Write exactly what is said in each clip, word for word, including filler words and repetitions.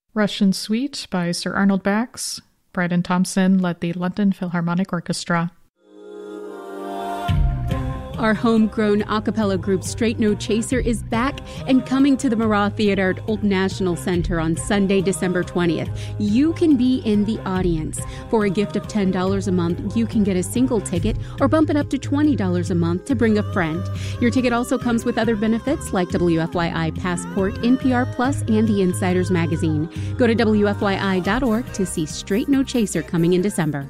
Russian Suite by Sir Arnold Bax. Bryden Thompson led the London Philharmonic Orchestra. Our homegrown a cappella group Straight No Chaser is back and coming to the Marat Theater at Old National Center on Sunday, December twentieth. You can be in the audience. For a gift of ten dollars a month, you can get a single ticket or bump it up to twenty dollars a month to bring a friend. Your ticket also comes with other benefits like W F Y I Passport, N P R Plus, and the Insiders Magazine. Go to W F Y I dot org to see Straight No Chaser coming in December.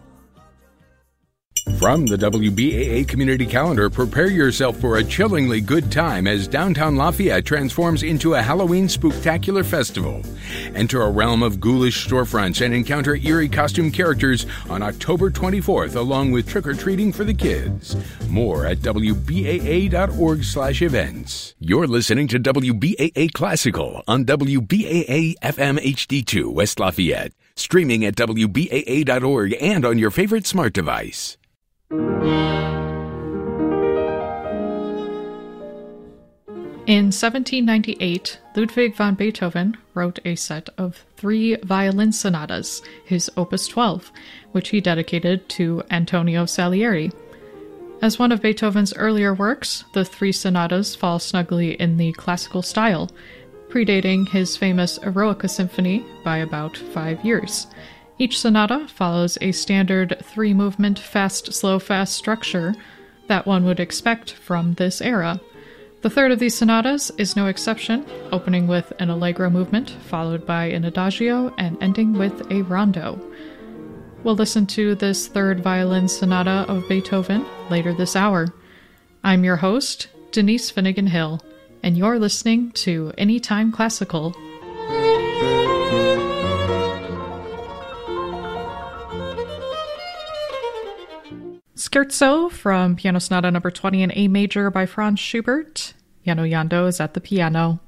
From the W B A A Community Calendar, prepare yourself for a chillingly good time as downtown Lafayette transforms into a Halloween spooktacular festival. Enter a realm of ghoulish storefronts and encounter eerie costume characters on October twenty-fourth, along with trick-or-treating for the kids. More at W B A A dot org slash events. You're listening to W B A A Classical on W B A A F M H D two West Lafayette. Streaming at W B A A dot org and on your favorite smart device. In seventeen ninety-eight, Ludwig van Beethoven wrote a set of three violin sonatas, his Opus twelve, which he dedicated to Antonio Salieri. As one of Beethoven's earlier works, the three sonatas fall snugly in the classical style, predating his famous Eroica Symphony by about five years. Each sonata follows a standard three-movement fast-slow-fast structure that one would expect from this era. The third of these sonatas is no exception, opening with an allegro movement, followed by an adagio, and ending with a rondo. We'll listen to this third violin sonata of Beethoven later this hour. I'm your host, Denise Finnegan Hill, and you're listening to Anytime Classical. Scherzo from Piano Sonata number twenty in A major by Franz Schubert. Yano Yando is at the piano.